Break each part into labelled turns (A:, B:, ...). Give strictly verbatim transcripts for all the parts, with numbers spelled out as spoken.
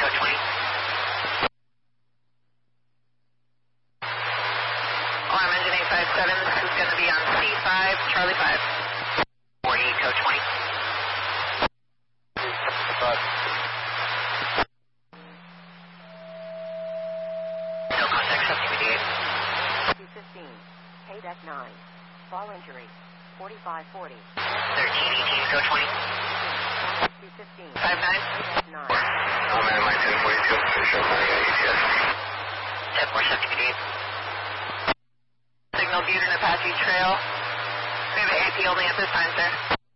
A: code twenty. Alarm engine eight five seven, this is going to be on C five, Charlie five. forty, code twenty.
B: Five.
A: No contact, seventy fifty-eight.
C: two fifteen, K deck nine, fall injury, forty-five forty.
A: thirteen eighteen, code twenty.
C: two fifteen,
A: five nine.
C: K deck nine.
B: Oh man, my ten forty-two, show my A T S.
A: ten four, seventy fifty-eight. Signal Butte and Apache Trail. We have an A P only at this time, sir.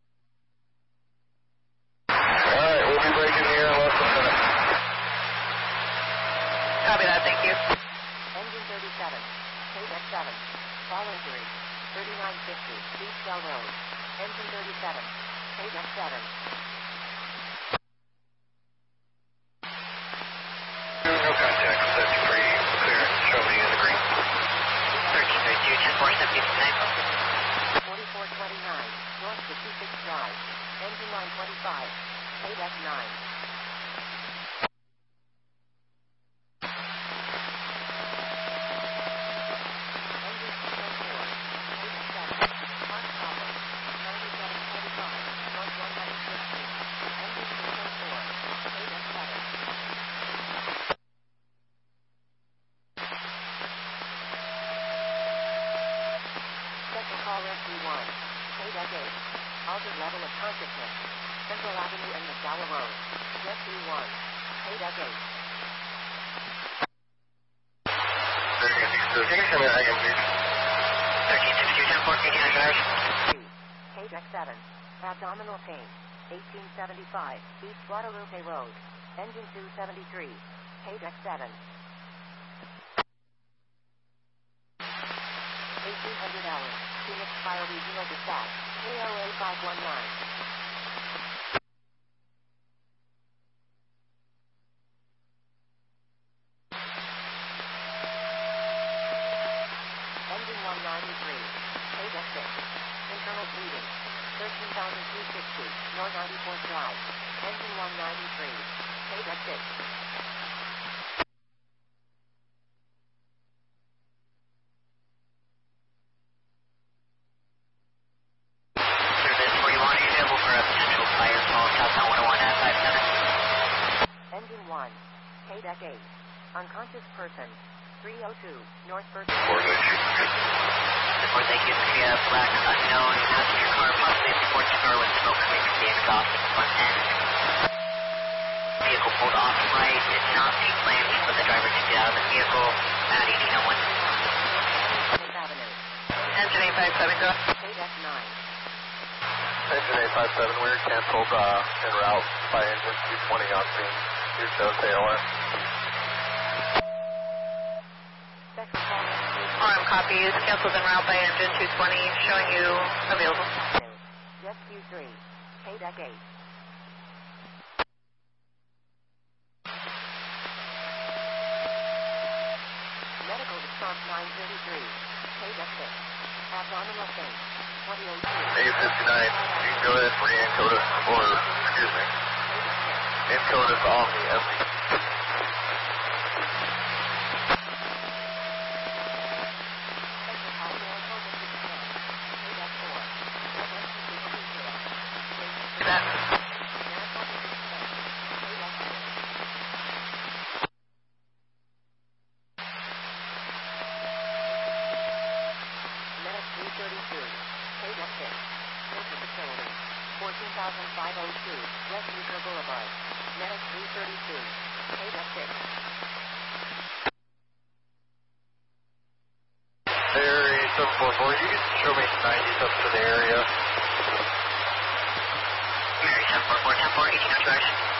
B: Alright, we'll be breaking here in less than a minute.
A: Copy that, thank you.
C: Engine thirty-seven, K deck seven, fall injury, thirty-nine fifty, East Bell Road. Engine thirty-seven, K deck seven.
B: No contact, seventy-three, clear, show me in the green.
A: thirteen thirty-two, ten four, seventy fifty-nine.
C: forty-four twenty-nine, North Pacific Drive. Engine nine twenty-five, K deck nine. Engine six oh four, K deck seven, Park Tower, ninety-seven forty-five, North one sixteen. Engine six oh four, K deck seven. Special call rescue one, K deck eight, altered level of consciousness, Central Avenue and McDowell Road. Rescue one, K deck eight.
B: Very good, so can you send me that again, please?
A: thirteen sixty-two, ten four, eighty-nine drivers.
C: K deck seven, abdominal pain, eighteen seventy-five, East Guadalupe Road. Engine two seventy-three, K deck seven. eighteen hundred hours, Phoenix Fire Regional Dispatch, K O A five one nine. Engine one ninety-three, K deck six, internal bleeding, thirteen thousand two hundred sixty, North ninety-fourth Drive. Engine one ninety-three, K deck six.
A: Service forty-one, are you available for a potential fire call southbound one oh one at five seven?
C: Engine one, K deck eight, unconscious person, three oh two, North First.
B: Four, thank you.
A: Report that you see a black unknown passenger car, possibly a sports car with smoke coming from the exhaust at the front end. Vehicle pulled off right, did not see flames, but the driver did get out of the vehicle at eighteen oh one.
C: Fifth Avenue,
A: Engine eight five seven, go.
C: K deck nine.
B: Engine eight five seven, we're canceled uh, en route by engine two twenty on scene. Your show, K O R.
C: Special call rescue
A: Arm copies, canceled en route by engine two twenty, showing you available.
C: Rescue three, K deck eight. Medical response nine thirty-three, K deck six. Abdominal pain, twenty oh two.
B: A fifty-nine, you can go ahead and re-encode it, or, excuse me, encode it on the M D.
C: Special call miracle with Japan, K deck four. Emergency detail.
A: That.
C: Miracle with Japan, K deck six. Medic three thirty-two, K deck six. Filter facility, fourteen thousand five oh two, West Euclid Boulevard. Medic three thirty-two, K deck six.
B: Area seven four four, you can show me nineties up to the area.
A: Mary seven four four, ten four, eighteen oh two,